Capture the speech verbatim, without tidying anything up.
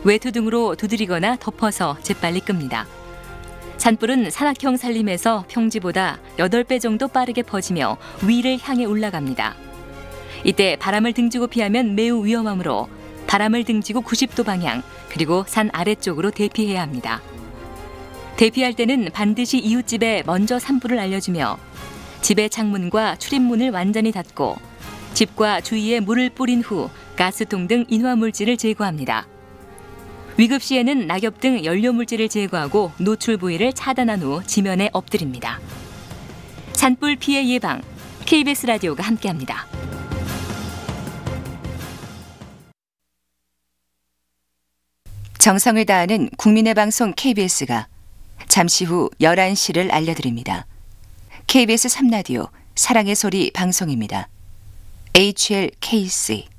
외투 등으로 두드리거나 덮어서 재빨리 끕니다. 산불은 산악형 산림에서 평지보다 여덟 배 정도 빠르게 퍼지며 위를 향해 올라갑니다. 이때 바람을 등지고 피하면 매우 위험하므로 바람을 등지고 구십 도 방향 그리고 산 아래쪽으로 대피해야 합니다. 대피할 때는 반드시 이웃집에 먼저 산불을 알려주며 집의 창문과 출입문을 완전히 닫고 집과 주위에 물을 뿌린 후 가스통 등 인화물질을 제거합니다. 위급 시에는 낙엽 등 연료물질을 제거하고 노출 부위를 차단한 후 지면에 엎드립니다. 산불 피해 예방, 케이비에스 라디오가 함께합니다. 정성을 다하는 국민의 방송 케이비에스가 잠시 후 열한 시를 알려드립니다. 케이비에스 삼 라디오 사랑의 소리 방송입니다. 에이치엘케이씨